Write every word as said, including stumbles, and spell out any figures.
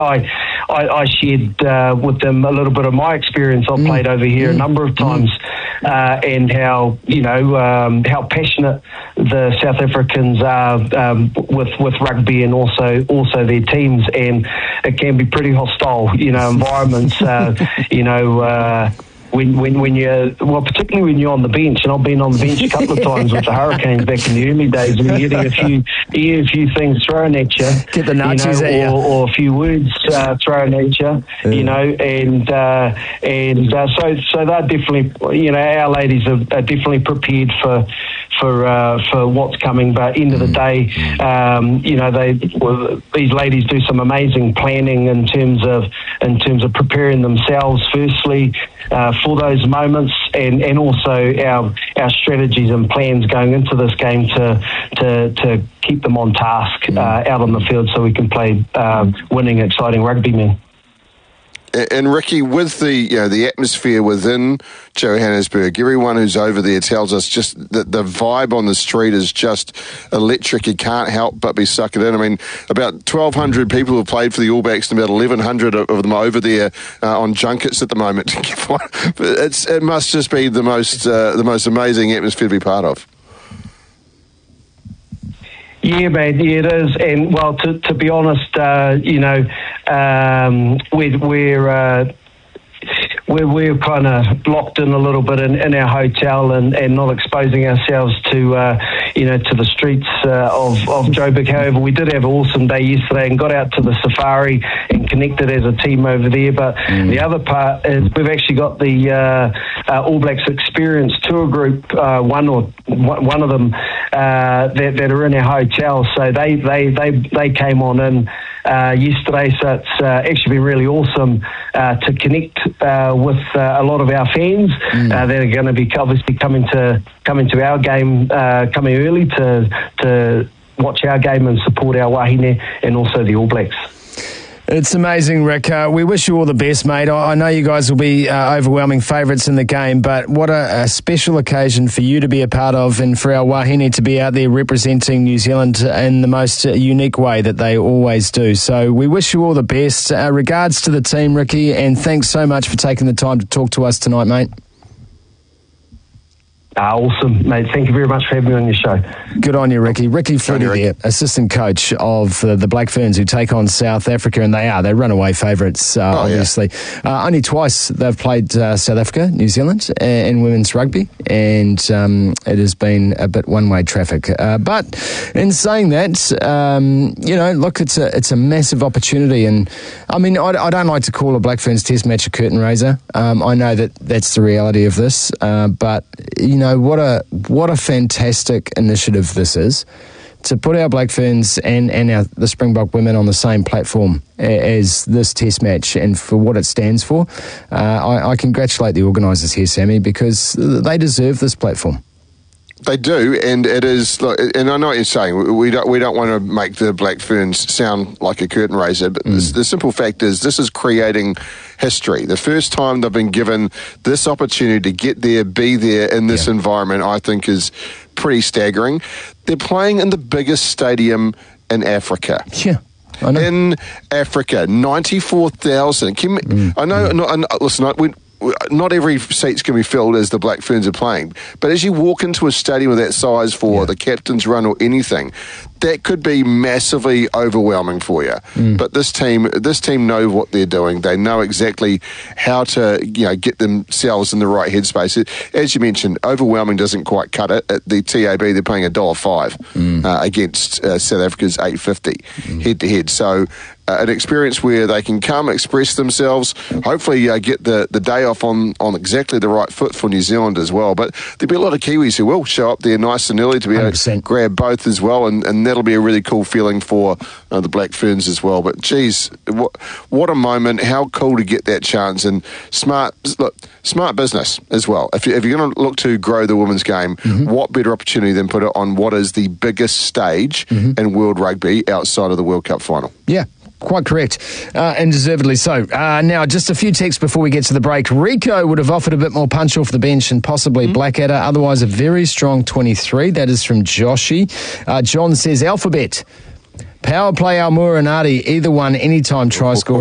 I, I, I shared uh, with them a little bit of my experience. I've mm. played over here mm. a number of times, mm. uh, and how you know um, how passionate the South Africans are um, with with rugby and also also their teams, and it can be pretty hostile, you know, environments. Uh, you know. Uh, When, when when you're, well, particularly when you're on the bench, and I've been on the bench a couple of times with the Hurricanes back in the early days, when you're getting a few, you get a few things thrown at you, get the Nazis you know, at you, or, or a few words uh, thrown at you, yeah. you know, and uh, and uh, so so they're definitely, you know, our ladies are, are definitely prepared for for uh, for what's coming. But end of the day, um, you know, they well, these ladies do some amazing planning in terms of in terms of preparing themselves. Firstly. Uh, for those moments, and, and also our our strategies and plans going into this game to to, to keep them on task uh, out on the field, so we can play um, winning, exciting rugby, man. And Ricky, with the you know the atmosphere within Johannesburg, everyone who's over there tells us just that the vibe on the street is just electric. You can't help but be sucked in. I mean, about twelve hundred people have played for the All Blacks, and about eleven hundred of them are over there uh, on junkets at the moment. it's it must just be the most uh, the most amazing atmosphere to be part of. Yeah, mate, yeah, it is. And, well, to, to be honest, uh, you know, um, we're, we're, uh, we're, we're kind of locked in a little bit in, in our hotel and, and not exposing ourselves to, uh, you know, to the streets uh, of, of Joburg. However, we did have an awesome day yesterday and got out to the safari and connected as a team over there. But mm. the other part is we've actually got the uh, uh, All Blacks Experience Tour Group, uh, one or one of them, uh, that, that are in our hotel. So they, they, they, they came on in uh, yesterday. So it's uh, actually been really awesome uh, to connect uh, with uh, a lot of our fans mm. uh, that are going to be obviously coming to coming to our game, uh, coming early to to watch our game and support our wahine and also the All Blacks. It's amazing, Rick. Uh, we wish you all the best, mate. I, I know you guys will be uh, overwhelming favourites in the game, but what a, a special occasion for you to be a part of and for our wahine to be out there representing New Zealand in the most unique way that they always do. So we wish you all the best. Uh, regards to the team, Ricky, and thanks so much for taking the time to talk to us tonight, mate. Ah, awesome, mate. Thank you very much for having me on your show. Good on you, Ricky. Ricky Flutie there, assistant coach of uh, the Black Ferns, who take on South Africa, and they are. They're runaway favourites, uh, oh, obviously. Yeah. Uh, only twice they've played uh, South Africa, New Zealand, uh, in women's rugby, and um, it has been a bit one-way traffic. Uh, but in saying that, um, you know, look, it's a it's a massive opportunity, and I mean, I, I don't like to call a Black Ferns Test match a curtain raiser. Um, I know that that's the reality of this, uh, but you know, what a what a fantastic initiative this is, to put our Black Ferns and, and our, the Springbok women on the same platform as this test match, and for what it stands for. Uh, I, I congratulate the organisers here, Sammy, because they deserve this platform. They do, and it is. And I know what you're saying. We don't. We don't want to make the Black Ferns sound like a curtain raiser, but mm. the, the simple fact is, this is creating history. The first time they've been given this opportunity to get there, be there in this yeah. environment, I think is pretty staggering. They're playing in the biggest stadium in Africa. Yeah. I know. In Africa, ninety-four thousand. Mm. I know. Mm. Not, I, listen, I, we. Not every seat's going to be filled as the Black Ferns are playing, but as you walk into a stadium of that size for yeah. the captain's run or anything, that could be massively overwhelming for you. Mm. But this team, this team know what they're doing. They know exactly how to, you know, get themselves in the right headspace. As you mentioned, overwhelming doesn't quite cut it. At the T A B, they're paying a dollar five mm. uh, against uh, South Africa's eight fifty mm. head to head. So. Uh, an experience where they can come, express themselves, hopefully uh, get the, the day off on, on exactly the right foot for New Zealand as well. But there'll be a lot of Kiwis who will show up there nice and early to be able to grab both as well, and, and that'll be a really cool feeling for uh, the Black Ferns as well. But geez, what, what a moment, how cool to get that chance, and smart look, smart business as well. If, you, if you're going to look to grow the women's game, mm-hmm. what better opportunity than put it on what is the biggest stage mm-hmm. in world rugby outside of the World Cup final? Yeah. Quite correct, uh, and deservedly so. Uh, now, just a few texts before we get to the break. Rico would have offered a bit more punch off the bench and possibly mm-hmm. Blackadder, otherwise a very strong twenty-three. That is from Joshy. Uh, John says, Alphabet. Power play Almura and Artie, either one, anytime try score.